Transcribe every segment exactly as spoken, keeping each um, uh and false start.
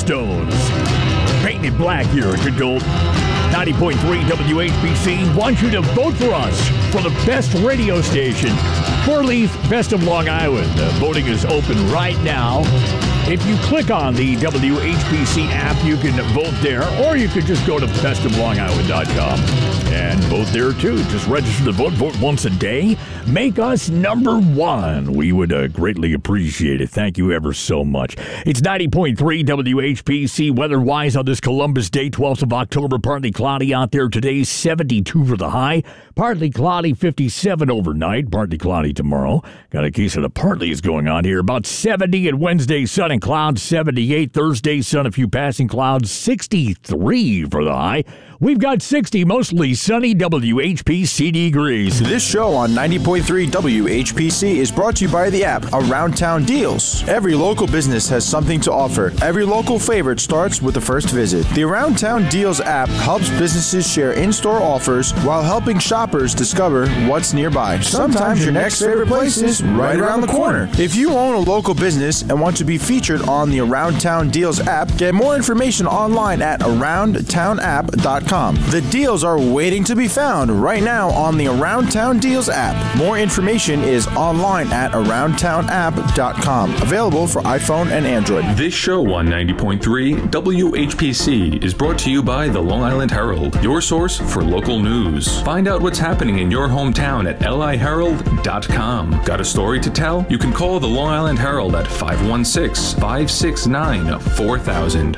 Stones. Painted black here at Good Gold. ninety point three W H P C wants you to vote for us for the best radio station. Four-Leaf Best of Long Island. Uh, voting is open right now. If you click on the W H P C app, you can vote there, or you could just go to best of long island dot com and vote there, too. Just register to vote. Vote once a day. Make us number one. We would uh, greatly appreciate it. Thank you ever so much. It's ninety point three W H P C weather-wise on this Columbus Day, twelfth of October. Partly cloudy out there today, seventy-two for the high. Partly cloudy, fifty-seven overnight. Partly cloudy tomorrow. Got a case of the partlies going on here. About seventy at Wednesday, sun and clouds, seventy-eight. Thursday, sun, a few passing clouds, sixty-three for the high. We've got sixty, mostly sunny W H P C degrees. This show on ninety point three W H P C is brought to you by the app Around Town Deals. Every local business has something to offer. Every local favorite starts with the first visit. The Around Town Deals app helps businesses share in-store offers while helping shoppers discover what's nearby. Sometimes your next favorite place is right around the corner. If you own a local business and want to be featured on the Around Town Deals app, get more information online at around town app dot com. The deals are waiting to be found right now on the Around Town Deals app. More information is online at around town app dot com. Available for iPhone and Android. This show on ninety point three W H P C is brought to you by the Long Island Herald, your source for local news. Find out what's happening in your hometown at L I herald dot com. Got a story to tell? You can call the Long Island Herald at five one six, five six nine, four thousand.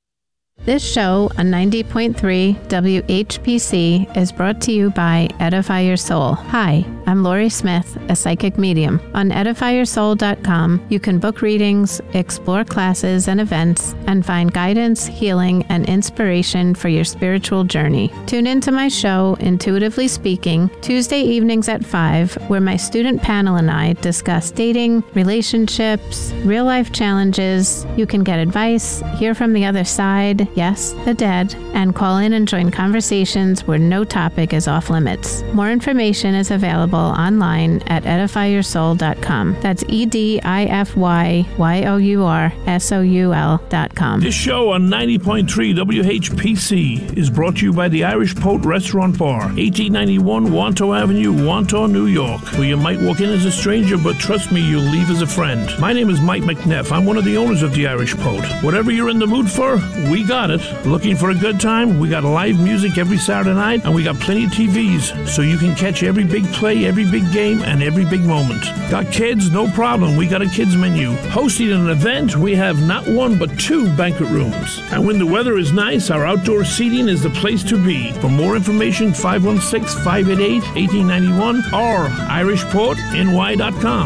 This show on ninety point three W H P C is brought to you by Edify Your Soul. Hi, I'm Lori Smith, a psychic medium. On edify your soul dot com, you can book readings, explore classes and events, and find guidance, healing, and inspiration for your spiritual journey. Tune into my show, Intuitively Speaking, Tuesday evenings at five, where my student panel and I discuss dating, relationships, real-life challenges. You can get advice, hear from the other side, yes, the dead, and call in and join conversations where no topic is off limits. More information is available online at edify your soul dot com. That's E D I F Y Y O U R S O U L dot com. This show on ninety point three W H P C is brought to you by the Irish Poet Restaurant Bar, eighteen ninety-one Wanto Avenue, Wanto, New York, where you might walk in as a stranger, but trust me, you'll leave as a friend. My name is Mike McNeff. I'm one of the owners of the Irish Poet. Whatever you're in the mood for, we got it. Looking for a good time? We got live music every Saturday night, and we got plenty of T Vs, so you can catch every big play, every big game, and every big moment. Got kids? No problem. We got a kids menu. Hosting an event, we have not one but two banquet rooms. And when the weather is nice, our outdoor seating is the place to be. For more information, five one six, five eight eight, one eight nine one or irish poet N Y dot com.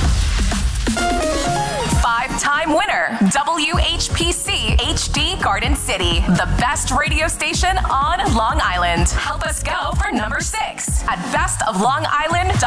Five-time winner, W H P C H D Garden City, the best radio station on Long Island. Help us go for number six at best of long island